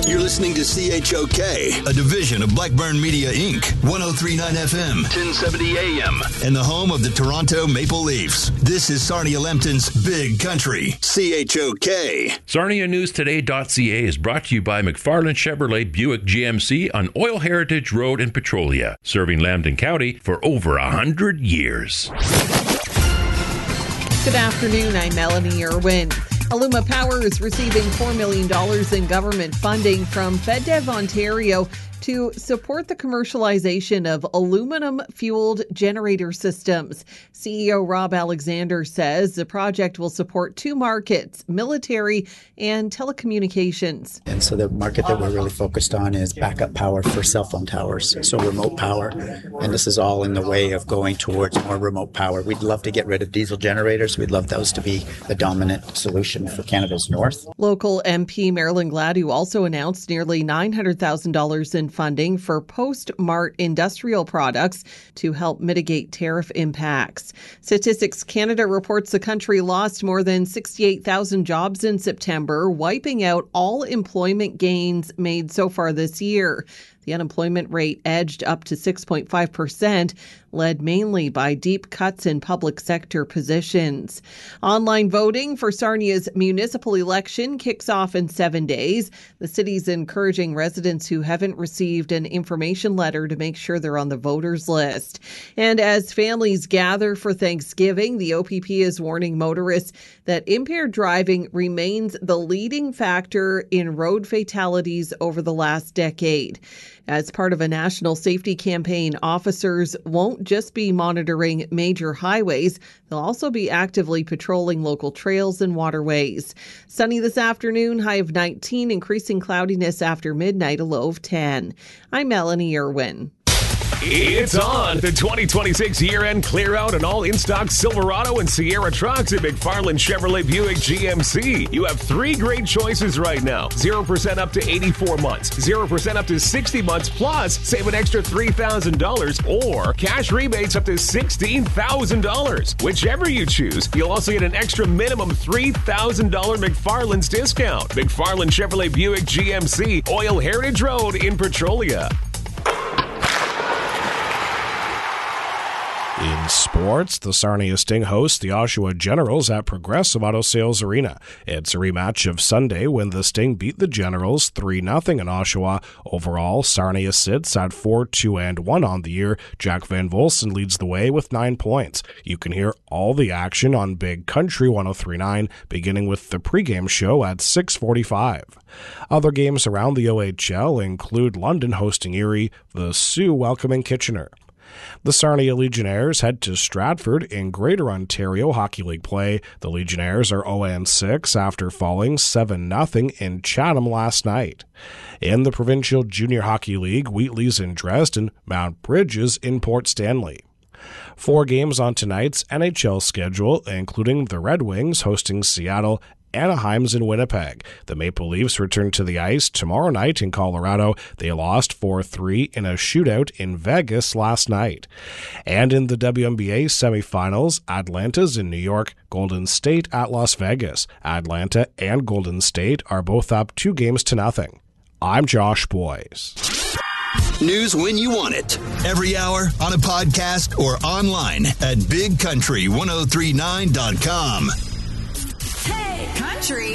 You're listening to CHOK, a division of Blackburn Media, Inc., 103.9 FM, 1070 AM, and the home of the Toronto Maple Leafs. This is Sarnia Lambton's Big Country, CHOK. SarniaNewsToday.ca is brought to you by McFarland Chevrolet Buick GMC on Oil Heritage Road in Petrolia, serving Lambton County for over 100 years. Good afternoon, I'm Melanie Irwin. Aluma Power is receiving $4 million in government funding from FedDev Ontario to support the commercialization of aluminum-fueled generator systems. CEO Rob Alexander says the project will support two markets, military and telecommunications. And so the market that we're really focused on is backup power for cell phone towers, so remote power. And this is all in the way of going towards more remote power. We'd love to get rid of diesel generators. We'd love those to be the dominant solution for Canada's north. Local MP Marilyn Gladue also announced nearly $900,000 in funding for post-Mart industrial products to help mitigate tariff impacts. Statistics Canada reports the country lost more than 68,000 jobs in September, wiping out all employment gains made so far this year. The unemployment rate edged up to 6.5%, led mainly by deep cuts in public sector positions. Online voting for Sarnia's municipal election kicks off in 7 days. The city's encouraging residents who haven't received an information letter to make sure they're on the voters list. And as families gather for Thanksgiving, the OPP is warning motorists that impaired driving remains the leading factor in road fatalities over the last decade. As part of a national safety campaign, officers won't just be monitoring major highways, they'll also be actively patrolling local trails and waterways. Sunny this afternoon, high of 19, increasing cloudiness after midnight, a low of 10. I'm Melanie Irwin. It's on. The 2026 year-end clear-out and all in-stock Silverado and Sierra trucks at McFarland Chevrolet Buick GMC. You have three great choices right now. 0% up to 84 months, 0% up to 60 months, plus save an extra $3,000 or cash rebates up to $16,000. Whichever you choose, you'll also get an extra minimum $3,000 McFarland's discount. McFarland Chevrolet Buick GMC, Oil Heritage Road in Petrolia. In sports, the Sarnia Sting hosts the Oshawa Generals at Progressive Auto Sales Arena. It's a rematch of Sunday when the Sting beat the Generals 3-0 in Oshawa. Overall, Sarnia sits at 4-2-1 on the year. Jack Van Volsen leads the way with 9 points. You can hear all the action on Big Country 103.9, beginning with the pregame show at 6:45. Other games around the OHL include London hosting Erie, the Sioux welcoming Kitchener. The Sarnia Legionnaires head to Stratford in Greater Ontario Hockey League play. The Legionnaires are 0-6 after falling 7-0 in Chatham last night. In the Provincial Junior Hockey League, Wheatley's in Dresden, Mount Bridges in Port Stanley. 4 games on tonight's NHL schedule, including the Red Wings hosting Seattle, Anaheim's in Winnipeg. The Maple Leafs return to the ice tomorrow night in Colorado. They lost 4-3 in a shootout in Vegas last night. And in the WNBA semifinals, Atlanta's in New York, Golden State at Las Vegas. Atlanta and Golden State are both up 2-0. I'm Josh Boyes. News when you want it. Every hour on a podcast or online at bigcountry1039.com. Hey, country.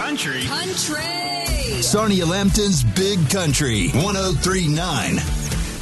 Sarnia Lambton's Big Country 103.9.